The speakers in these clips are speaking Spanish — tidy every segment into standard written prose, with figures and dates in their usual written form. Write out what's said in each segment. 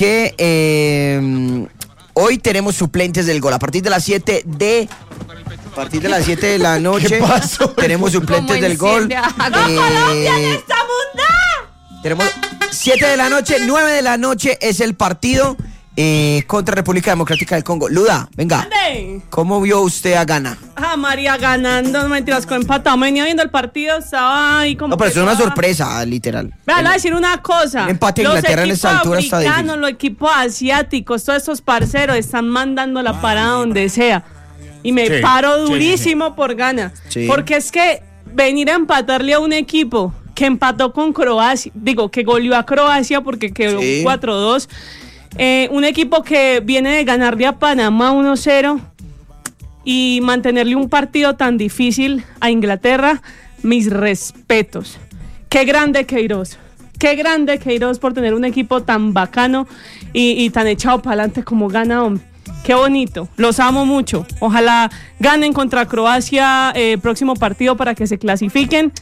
que hoy tenemos suplentes del gol. A partir de las 7 de la noche tenemos suplentes del gol. ¡Colombia en esta munda! Tenemos 7 de la noche, 9 de la noche es el partido contra República Democrática del Congo. Luda, venga. ¿Cómo vio usted a Ghana? María ganando, no mentiras, con empatado. Me venía viendo el partido, estaba ahí como. No, pero es una sorpresa, literal. Voy a decir una cosa. Un empate a Inglaterra en esta altura está difícil. Los equipos asiáticos, todos estos parceros están mandando la parada donde sea. Y me paro durísimo por Ghana. Sí. Porque es que venir a empatarle a un equipo que empató con Croacia, que goleó a Croacia porque quedó 4-2. Un equipo que viene de ganarle a Panamá 1-0 y mantenerle un partido tan difícil a Inglaterra, mis respetos. Qué grande Queiroz por tener un equipo tan bacano y tan echado para adelante como Ghana, hombre. Qué bonito, los amo mucho. Ojalá ganen contra Croacia próximo partido para que se clasifiquen.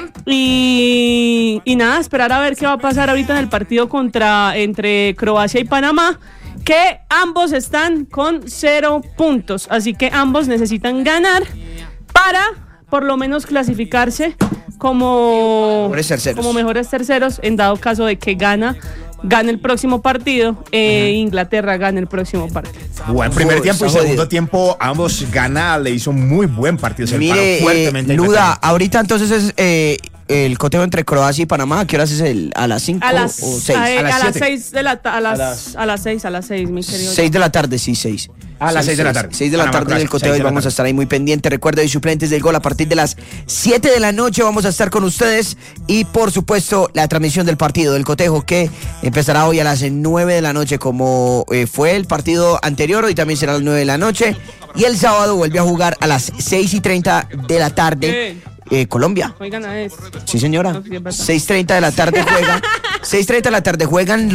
Y nada, esperar a ver qué va a pasar ahorita en el partido entre Croacia y Panamá, que ambos están con 0 puntos. Así que ambos necesitan ganar para por lo menos clasificarse como mejores terceros en dado caso de que gane el próximo partido, Inglaterra gane el próximo partido. Buen primer tiempo y segundo tiempo, ambos Ghana le hizo muy buen partido. Se mire, fuertemente Luda, ahorita entonces es el cotejo entre Croacia y Panamá. ¿A qué horas es a las 5 o 6? A las 6 de la tarde. A las 6, mi querido. 6 de la tarde, sí, 6. A las 6 de la tarde. 6 de la tarde en el cotejo y vamos a estar ahí muy pendientes. Recuerda, hay suplentes del gol a partir de las 7 de la noche. Vamos a estar con ustedes y, por supuesto, la transmisión del partido del cotejo que empezará hoy a las 9 de la noche como fue el partido anterior. Hoy también será a las 9 de la noche. Y el sábado vuelve a jugar a las 6:30 de la tarde. Colombia. Oigan a eso. Sí, señora. 6:30 de la tarde juegan. 6:30 de la tarde juegan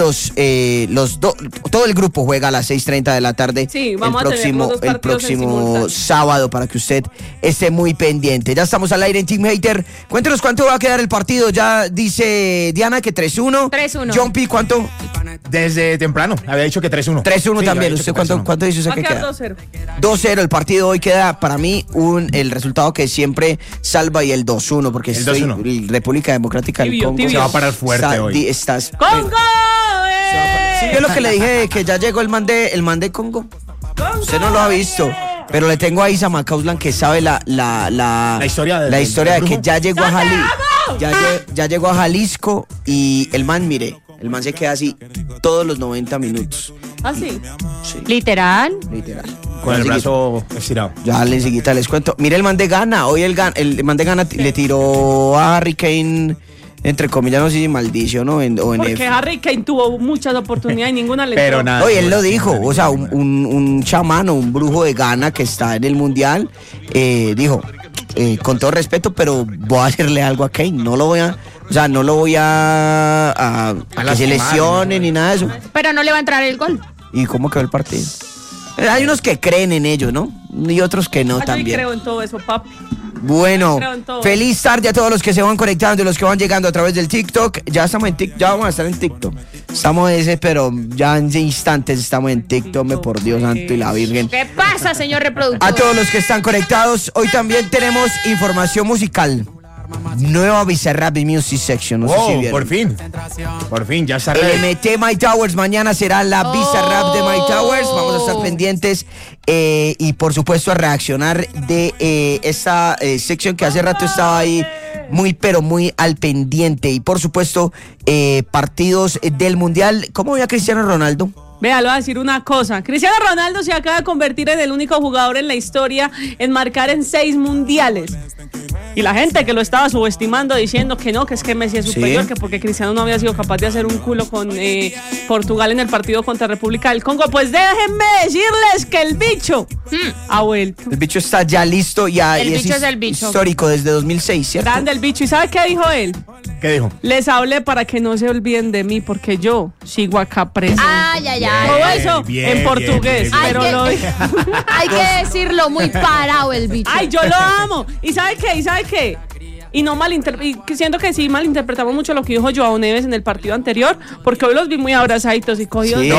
todo el grupo juega a las 6:30 de la tarde. Sí, vamos el próximo sábado para que usted esté muy pendiente. Ya estamos al aire en Team Hater. Cuéntenos cuánto va a quedar el partido. Ya dice Diana que 3-1. 3-1. John P, ¿cuánto? Desde temprano había dicho que 3-1. 3-1 sí, también. ¿Usted cuánto dice usted que queda? 2-0. 2-0. El partido hoy queda para mí el resultado que siempre salva y el 2-1 porque República Democrática del Congo se va a parar fuerte hoy. ¡Congo! Sí, yo lo que le dije que ya llegó el man de Congo. Usted no lo ha visto, pero le tengo a Isa Macauslan que sabe la historia de que ya llegó a ya llegó a Jalisco y el man se queda así todos los 90 minutos. ¿Ah, sí? Sí. ¿Literal? Con el brazo estirado. Ya enseguida les cuento. Mire el man de Ghana. Hoy el man de Ghana le tiró a Harry Kane, entre comillas, no sé si maldición o en porque Harry Kane tuvo muchas oportunidades y ninguna le dio. Pero nada. Oye, él lo dijo. O sea, un chamán o un brujo de Ghana que está en el mundial dijo, con todo respeto, pero voy a hacerle algo a Kane. No lo voy a que se lesione ni nada de eso. Pero no le va a entrar el gol. ¿Y cómo quedó el partido? Hay unos que creen en ello, ¿no? Y otros que no también. Yo creo en todo eso, papi. Bueno, feliz tarde a todos los que se van conectando y los que van llegando a través del TikTok. Ya estamos en TikTok, ya vamos a estar en TikTok. Estamos pero ya en instantes estamos en TikTok, por Dios santo y la Virgen. ¿Qué pasa, señor reproductor? A todos los que están conectados, hoy también tenemos información musical. Nueva Bizarrap Music Section, no sé si vieron. Por fin, ya está. LMT My Towers, mañana será la Bizarrap de My Towers. Vamos a estar pendientes y por supuesto a reaccionar de esa sección que hace rato estaba ahí muy al pendiente. Y por supuesto partidos del Mundial. ¿Cómo ve a Cristiano Ronaldo? Vea, le voy a decir una cosa. Cristiano Ronaldo se acaba de convertir en el único jugador en la historia en marcar en 6 mundiales. Y la gente que lo estaba subestimando diciendo que no, que es que Messi es superior, que porque Cristiano no había sido capaz de hacer un culo con Portugal en el partido contra República del Congo. Pues déjenme decirles que el bicho ha vuelto. El bicho está ya listo y es el bicho histórico desde 2006, ¿cierto? Grande el bicho. ¿Y sabe qué dijo él? ¿Qué dijo? Les hablé para que no se olviden de mí porque yo sigo acá presente. Todo eso en portugués. Hay que decirlo muy parado el bicho. Ay, yo lo amo. ¿Y sabe qué? Y no siento que sí malinterpretamos mucho lo que dijo Joao Neves en el partido anterior, porque hoy los vi muy abrazaditos y cogidos. Sí.